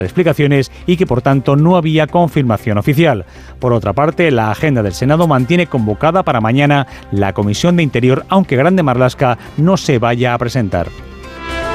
explicaciones y que por tanto no había confirmación oficial. Por otra parte, la agenda del Senado mantiene convocada para mañana la Comisión de Interior, aunque Grande Marlaska no se vaya a presentar.